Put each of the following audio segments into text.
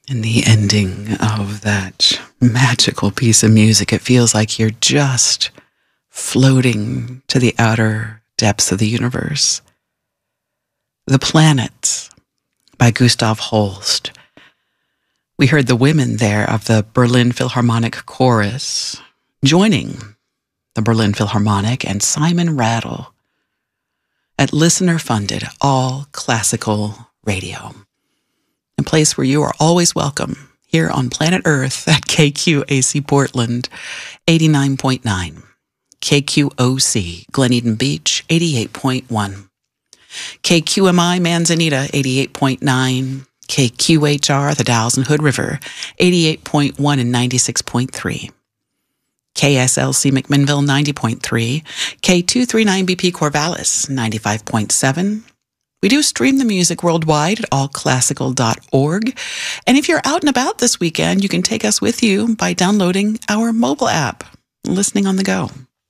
In the ending of that magical piece of music, it feels like you're just floating to the outer depths of the universe. The Planet by Gustav Holst. We heard the women there of the Berlin Philharmonic Chorus joining the Berlin Philharmonic and Simon Rattle at listener-funded all classical radio. A place where you are always welcome here on planet Earth at KQAC Portland 89.9, KQOC Glen Eden Beach 88.1, KQMI Manzanita 88.9, KQHR the Dalles and Hood River 88.1 and 96.3, KSLC McMinnville 90.3, K239BP Corvallis 95.7. We do stream the music worldwide at allclassical.org. And if you're out and about this weekend, you can take us with you by downloading our mobile app, listening on the go.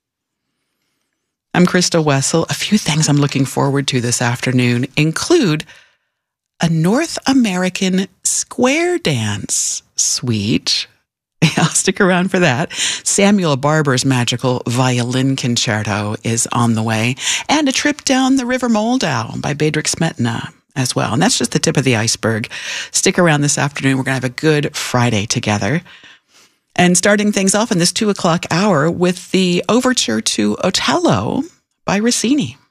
I'm Krista Wessel. A few things I'm looking forward to this afternoon include a North American square dance suite. I'll stick around for that. Samuel Barber's magical violin concerto is on the way. And a trip down the River Moldau by Bedřich Smetana as well. And that's just the tip of the iceberg. Stick around this afternoon. We're going to have a good Friday together. And starting things off in this 2 o'clock hour with the overture to Otello by Rossini.